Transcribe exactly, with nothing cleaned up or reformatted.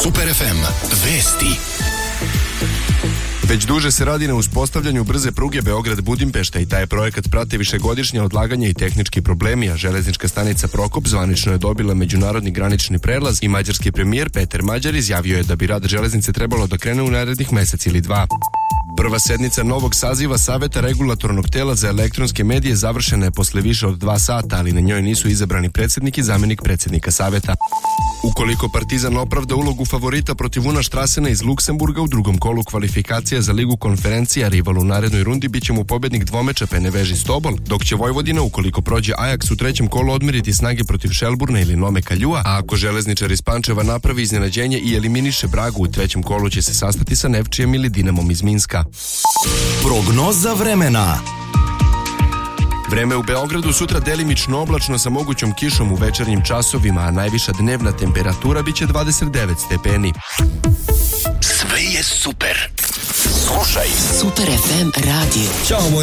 Super ef em. Vesti. Već duže se radi na uspostavljanju brze pruge Beograd-Budimpešta i taj projekat prate višegodišnje odlaganje i tehnički problemi, a železnička stanica Prokop zvanično je dobila međunarodni granični prelaz i mađarski premijer Peter Mađar izjavio je da bi rad železnice trebalo da krene u narednih mesec ili dva. Prva sednica novog saziva Saveta regulatornog tela za elektronske medije završena je posle više od dva sata, ali na njoj nisu izabrani predsjednik i zamjenik predsjednika Saveta. Ukoliko Partizan opravda ulogu favorita protiv Una Štrasena iz Luksemburga u drugom kolu kvalifikacija za Ligu konferencija, rival u narednoj rundi biće mu pobednik dvomeča Pene Veži Stobol, dok će Vojvodina, ukoliko prođe Ajax u trećem kolu, odmeriti snage protiv Šelburna ili Nome Kaljua, a ako železničar iz Pančeva napravi iznenađenje i eliminiše Bragu, u trećem kolu će se sastati sa Nevčijem ili Dinamom iz Minska. Prognoza vremena. Vreme u Beogradu sutra delimično oblačno sa mogućom kišom u večernjim časovima, a najviša dnevna temperatura biće dvadeset devet stepeni. Sve je super. Slušaj Super ef em radio. Ćao moj